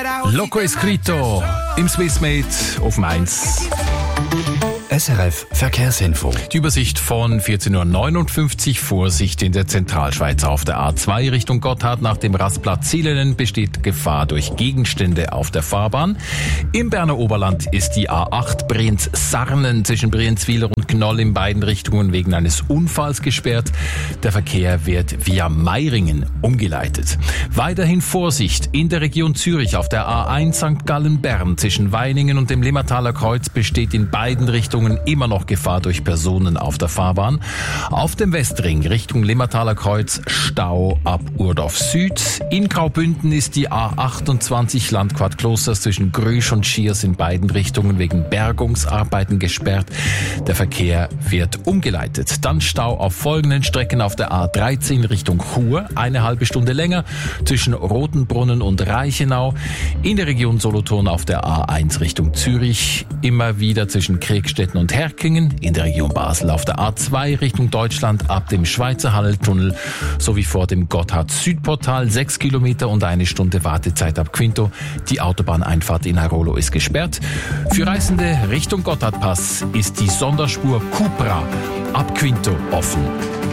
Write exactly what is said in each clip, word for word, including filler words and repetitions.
Loco Escrito im Swissmade auf Mainz. S R F Verkehrsinfo. Die Übersicht von vierzehn Uhr neunundfünfzig. Vorsicht in der Zentralschweiz auf der A zwei Richtung Gotthard. Nach dem Rastplatz Zielenen besteht Gefahr durch Gegenstände auf der Fahrbahn. Im Berner Oberland ist die A acht Brienz-Sarnen zwischen Brienzwiler und Knoll in beiden Richtungen wegen eines Unfalls gesperrt. Der Verkehr wird via Meiringen umgeleitet. Weiterhin Vorsicht in der Region Zürich auf der A eins Sankt Gallen-Bern zwischen Weiningen und dem Limmertaler Kreuz besteht in beiden Richtungen immer noch Gefahr durch Personen auf der Fahrbahn. Auf dem Westring Richtung Limmertaler Kreuz Stau ab Urdorf Süd. In Graubünden ist die A achtundzwanzig Landquart Klosters zwischen Grüsch und Schiers in beiden Richtungen wegen Bergungsarbeiten gesperrt. Der Verkehr wird umgeleitet. Dann Stau auf folgenden Strecken auf der A dreizehn Richtung Chur, eine halbe Stunde länger zwischen Rotenbrunnen und Reichenau. In der Region Solothurn auf der A eins Richtung Zürich immer wieder zwischen Kriegstetten und Herkingen, in der Region Basel auf der A zwei Richtung Deutschland ab dem Schweizer Halltunnel sowie vor dem Gotthard-Südportal sechs Kilometer und eine Stunde Wartezeit ab Quinto. Die Autobahneinfahrt in Airolo ist gesperrt. Für Reisende Richtung Gotthardpass ist die Sonderspur Cupra ab Quinto offen.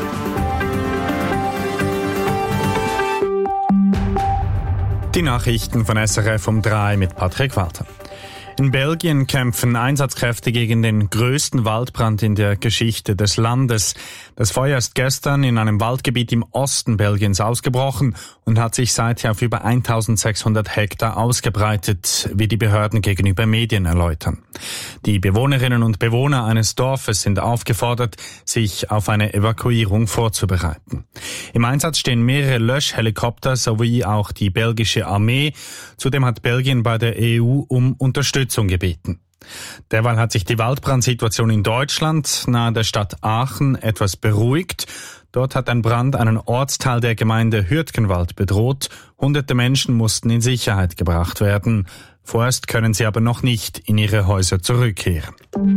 Die Nachrichten von S R F um drei mit Patrick Walter. In Belgien kämpfen Einsatzkräfte gegen den größten Waldbrand in der Geschichte des Landes. Das Feuer ist gestern in einem Waldgebiet im Osten Belgiens ausgebrochen und hat sich seither auf über eintausendsechshundert Hektar ausgebreitet, wie die Behörden gegenüber Medien erläutern. Die Bewohnerinnen und Bewohner eines Dorfes sind aufgefordert, sich auf eine Evakuierung vorzubereiten. Im Einsatz stehen mehrere Löschhelikopter sowie auch die belgische Armee. Zudem hat Belgien bei der E U um Unterstützung gebeten. Derweil hat sich die Waldbrandsituation in Deutschland nahe der Stadt Aachen etwas beruhigt. Dort hat ein Brand einen Ortsteil der Gemeinde Hürtgenwald bedroht. Hunderte Menschen mussten in Sicherheit gebracht werden. Vorerst können sie aber noch nicht in ihre Häuser zurückkehren.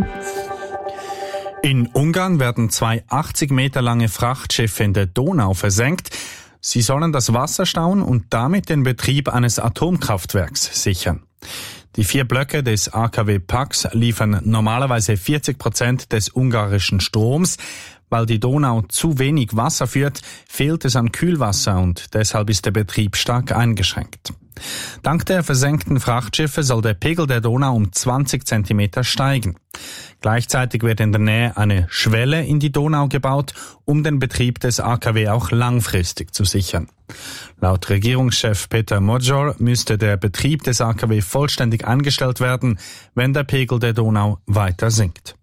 In Ungarn werden zwei achtzig Meter lange Frachtschiffe in der Donau versenkt. Sie sollen das Wasser stauen und damit den Betrieb eines Atomkraftwerks sichern. Die vier Blöcke des A K W Pax liefern normalerweise vierzig Prozent des ungarischen Stroms. Weil die Donau zu wenig Wasser führt, fehlt es an Kühlwasser und deshalb ist der Betrieb stark eingeschränkt. Dank der versenkten Frachtschiffe soll der Pegel der Donau um zwanzig Zentimeter steigen. Gleichzeitig wird in der Nähe eine Schwelle in die Donau gebaut, um den Betrieb des A K W auch langfristig zu sichern. Laut Regierungschef Peter Modjor müsste der Betrieb des A K W vollständig eingestellt werden, wenn der Pegel der Donau weiter sinkt.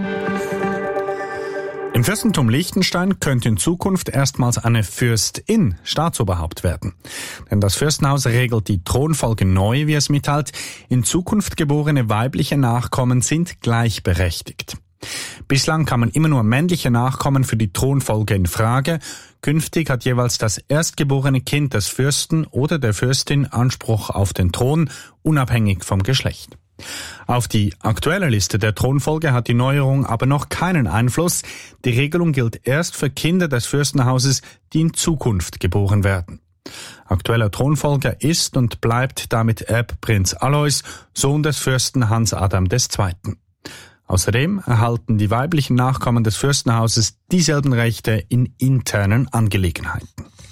Im Fürstentum Liechtenstein könnte in Zukunft erstmals eine Fürstin Staatsoberhaupt werden. Denn das Fürstenhaus regelt die Thronfolge neu, wie es mitteilt. In Zukunft geborene weibliche Nachkommen sind gleichberechtigt. Bislang kamen immer nur männliche Nachkommen für die Thronfolge in Frage. Künftig hat jeweils das erstgeborene Kind des Fürsten oder der Fürstin Anspruch auf den Thron, unabhängig vom Geschlecht. Auf die aktuelle Liste der Thronfolge hat die Neuerung aber noch keinen Einfluss. Die Regelung gilt erst für Kinder des Fürstenhauses, die in Zukunft geboren werden. Aktueller Thronfolger ist und bleibt damit Erbprinz Alois, Sohn des Fürsten Hans Adam der Zweite. Außerdem erhalten die weiblichen Nachkommen des Fürstenhauses dieselben Rechte in internen Angelegenheiten.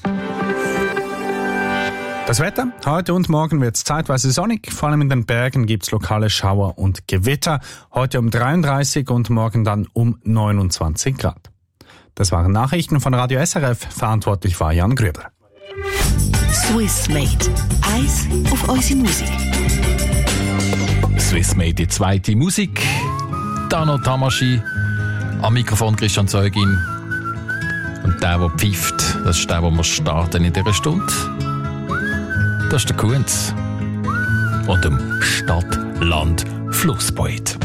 Das Wetter. Heute und morgen wird es zeitweise sonnig. Vor allem in den Bergen gibt es lokale Schauer und Gewitter. Heute um dreiunddreißig und morgen dann um neunundzwanzig Grad. Das waren Nachrichten von Radio S R F. Verantwortlich war Jan Grüber. Swissmade. Eis auf unsere Musik. Swissmade, die zweite Musik. Dano Tamaschi. Am Mikrofon Christian Zeugin. Und der, der pfeift, das ist der, der wir starten in dieser Stunde. Das ist der Kunz und dem Stadt-Land-Flusspoet.